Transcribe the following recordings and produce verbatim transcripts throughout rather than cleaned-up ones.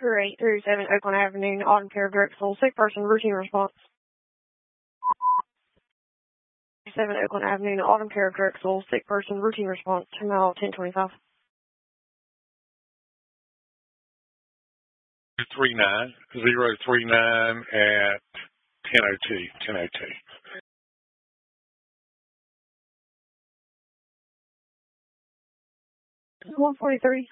for eight thirty-seven Oakland Avenue, Autumn Care Drexel, sick person, routine response. seven Oakland Avenue, Autumn Care Drexel, sick person, routine response, terminal ten twenty-five. three nine zero three nine at ten oh two, ten oh two. one forty-three.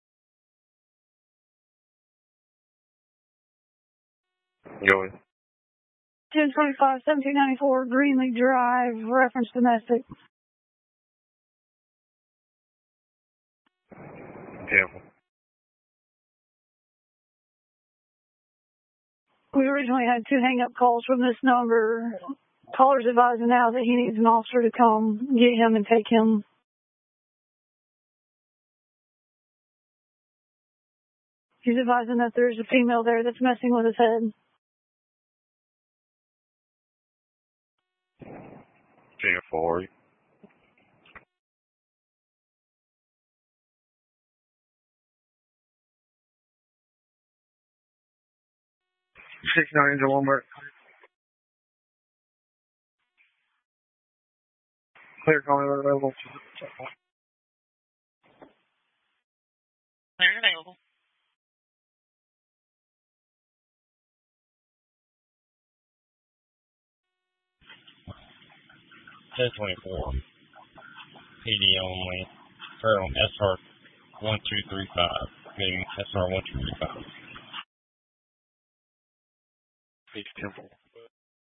Go ahead. ten twenty-five, seventeen ninety-four, Greenlee Drive, reference domestic. Careful. We originally had two hang-up calls from this number. Caller's advising now that he needs an officer to come get him and take him. He's advising that there's a female there that's messing with his head. ten forty. six nine Angel Lombard. Clear calling available. Clear available. ten twenty-four. P D only. From S R one two three five. Meaning S R one two three five. East Temple.